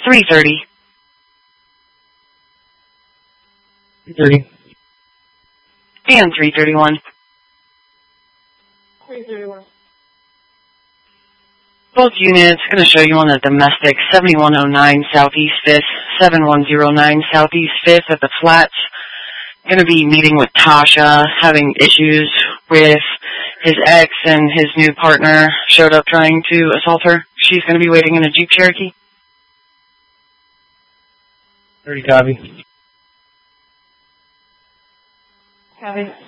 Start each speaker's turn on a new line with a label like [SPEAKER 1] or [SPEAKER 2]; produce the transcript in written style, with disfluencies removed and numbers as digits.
[SPEAKER 1] 330.
[SPEAKER 2] 330.
[SPEAKER 1] And 331.
[SPEAKER 3] 331.
[SPEAKER 1] Both units going to show you on the domestic 7109 Southeast 5th, 7109 Southeast 5th at the flats. Going to be meeting with Tasha, having issues with his ex and his new partner showed up trying to assault her. She's going to be waiting in a Jeep Cherokee.
[SPEAKER 2] 30 copy.
[SPEAKER 3] Copy.